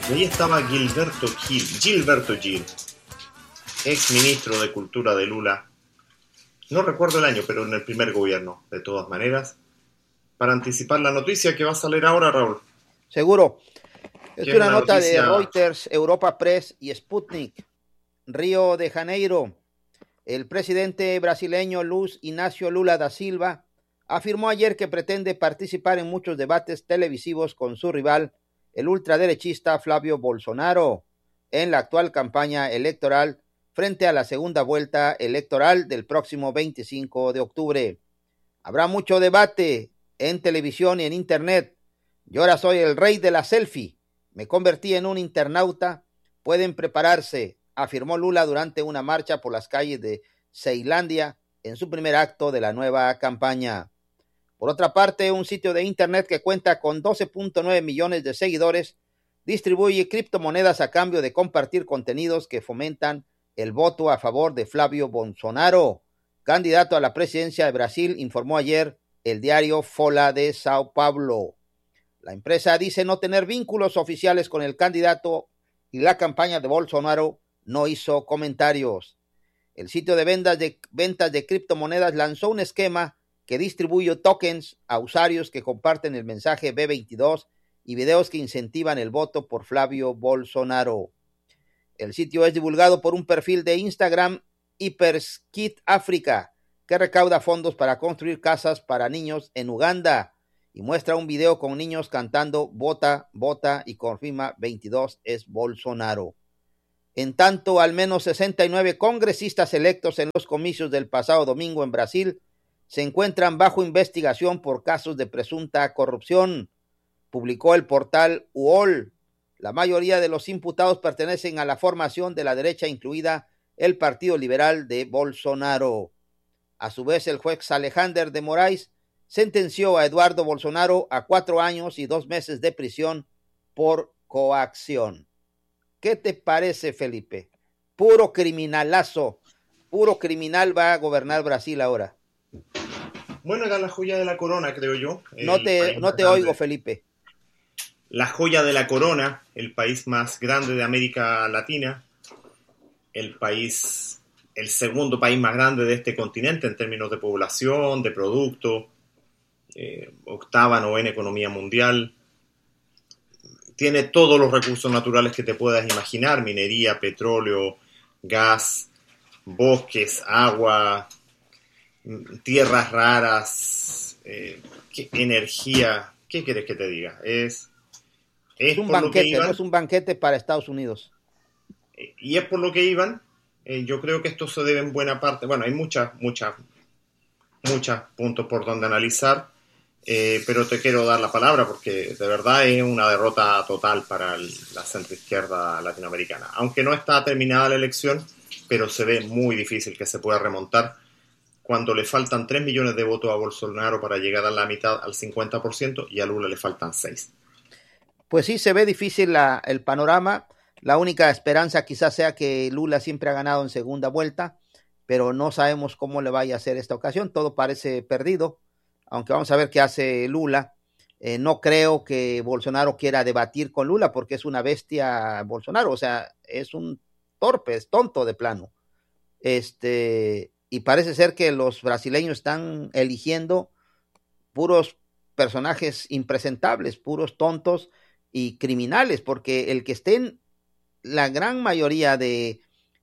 Y ahí estaba Gilberto Gil, ex ministro de Cultura de Lula, no recuerdo el año, pero en el primer gobierno, de todas maneras, para anticipar la noticia que va a salir ahora, Raúl. Seguro. Es Que es una una nota de noticia... Reuters, Europa Press y Sputnik. Río de Janeiro. El presidente brasileño Luiz Inácio Lula da Silva afirmó ayer que pretende participar en muchos debates televisivos con su rival, el ultraderechista Flavio Bolsonaro, en la actual campaña electoral frente a la segunda vuelta electoral del próximo 25 de octubre. Habrá mucho debate en televisión y en internet. Yo ahora soy el rey de la selfie. Me convertí en un internauta. Pueden prepararse, afirmó Lula durante una marcha por las calles de Ceilândia en su primer acto de la nueva campaña. Por otra parte, un sitio de internet que cuenta con 12.9 millones de seguidores distribuye criptomonedas a cambio de compartir contenidos que fomentan el voto a favor de Flavio Bolsonaro, candidato a la presidencia de Brasil, informó ayer el diario Folha de Sao Paulo. La empresa dice no tener vínculos oficiales con el candidato y la campaña de Bolsonaro no hizo comentarios. El sitio de ventas de criptomonedas lanzó un esquema que distribuye tokens a usuarios que comparten el mensaje B22 y videos que incentivan el voto por Flavio Bolsonaro. El sitio es divulgado por un perfil de Instagram, Hyperskit Africa, que recauda fondos para construir casas para niños en Uganda y muestra un video con niños cantando "Vota, vota" y confirma 22 es Bolsonaro. En tanto, al menos 69 congresistas electos en los comicios del pasado domingo en Brasil se encuentran bajo investigación por casos de presunta corrupción, publicó el portal UOL. La mayoría de los imputados pertenecen a la formación de la derecha, incluida el Partido Liberal de Bolsonaro. A su vez, el juez Alexander de Moraes sentenció a Eduardo Bolsonaro a 4 años y 2 meses de prisión por coacción. ¿Qué te parece, Felipe? Puro criminalazo, puro criminal va a gobernar Brasil ahora. Bueno, era la joya de la corona, creo yo. No te oigo, Felipe. La joya de la corona, el país más grande de América Latina, el segundo país más grande de este continente en términos de población, de producto, octava, novena economía mundial. Tiene todos los recursos naturales que te puedas imaginar: minería, petróleo, gas, bosques, agua, tierras raras, energía. ¿Qué quieres que te diga? Es un banquete, no es un banquete para Estados Unidos. Y es por lo que iban. Yo creo que esto se debe en buena parte. Bueno, hay muchos puntos por donde analizar, pero te quiero dar la palabra porque de verdad es una derrota total para la centroizquierda latinoamericana. Aunque no está terminada la elección, pero se ve muy difícil que se pueda remontar cuando le faltan 3 millones de votos a Bolsonaro para llegar a la mitad, al 50%, y a Lula le faltan 6. Pues sí, se ve difícil el panorama. La única esperanza quizás sea que Lula siempre ha ganado en segunda vuelta, pero no sabemos cómo le vaya a hacer esta ocasión. Todo parece perdido, aunque vamos a ver qué hace Lula. No creo que Bolsonaro quiera debatir con Lula porque es una bestia Bolsonaro, o sea, es un torpe, es tonto de plano. Y parece ser que los brasileños están eligiendo puros personajes impresentables, puros tontos y criminales, porque el que estén la gran mayoría de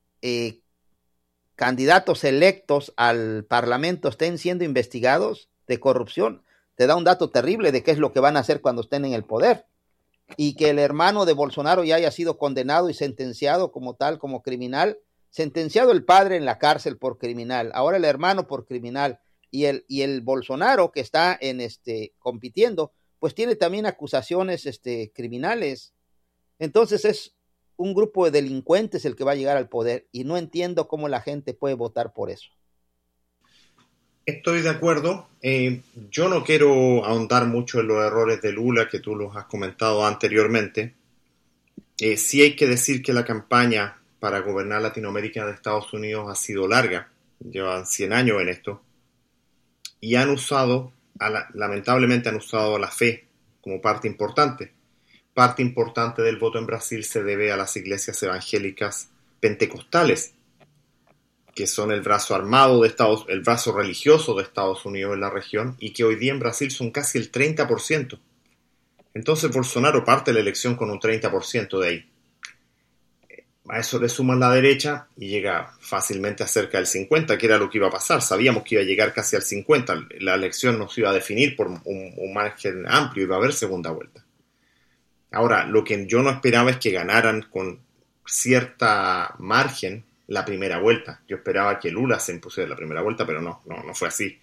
candidatos electos al Parlamento estén siendo investigados de corrupción, te da un dato terrible de qué es lo que van a hacer cuando estén en el poder. Y que el hermano de Bolsonaro ya haya sido condenado y sentenciado como tal, como criminal, sentenciado el padre en la cárcel por criminal, ahora el hermano por criminal, y el Bolsonaro que está compitiendo, pues tiene también acusaciones criminales. Entonces es un grupo de delincuentes el que va a llegar al poder, y no entiendo cómo la gente puede votar por eso. Estoy de acuerdo. Yo no quiero ahondar mucho en los errores de Lula, que tú los has comentado anteriormente. Sí hay que decir que la campaña para gobernar Latinoamérica de Estados Unidos ha sido larga. Llevan 100 años en esto. Y lamentablemente han usado a la fe como parte importante. parte importante del voto en Brasil se debe a las iglesias evangélicas pentecostales, que son el brazo armado de el brazo religioso de Estados Unidos en la región, y que hoy día en Brasil son casi el 30%. Entonces Bolsonaro parte la elección con un 30% de ahí. A eso le suman la derecha y llega fácilmente a cerca del 50%, que era lo que iba a pasar. Sabíamos que iba a llegar casi al 50%. La elección no se iba a definir por un margen amplio, iba a haber segunda vuelta. Ahora, lo que yo no esperaba es que ganaran con cierta margen la primera vuelta. Yo esperaba que Lula se impusiera la primera vuelta, pero no fue así.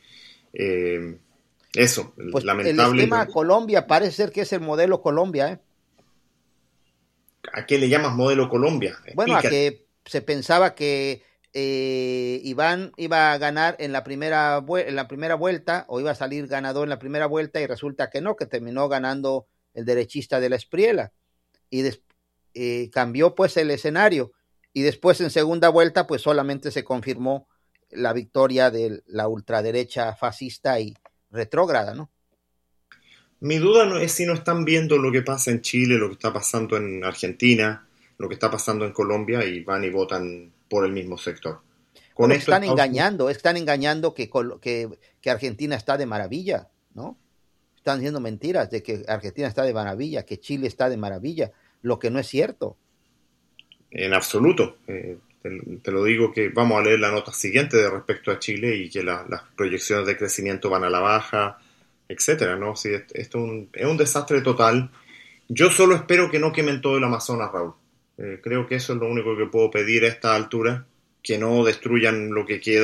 Eso, pues lamentable. El esquema Colombia parece ser que es el modelo Colombia, ¿eh? ¿A qué le llamas modelo Colombia? Bueno, a que se pensaba que Iván iba a ganar en la primera vuelta, o iba a salir ganador en la primera vuelta, y resulta que no, que terminó ganando el derechista de la Espriella, y cambió pues el escenario, y después en segunda vuelta pues solamente se confirmó la victoria de la ultraderecha fascista y retrógrada, ¿no? Mi duda no es si no están viendo lo que pasa en Chile, lo que está pasando en Argentina, lo que está pasando en Colombia, y van y votan por el mismo sector. Bueno, están engañando que Argentina está de maravilla, ¿no? Están diciendo mentiras de que Argentina está de maravilla, que Chile está de maravilla, lo que no es cierto. En absoluto. Te lo digo que vamos a leer la nota siguiente de respecto a Chile, y que las proyecciones de crecimiento van a la baja, etcétera, ¿no? Sí, esto es un desastre total. Yo solo espero que no quemen todo el Amazonas, Raúl. Creo que eso es lo único que puedo pedir a esta altura, que no destruyan lo que queda.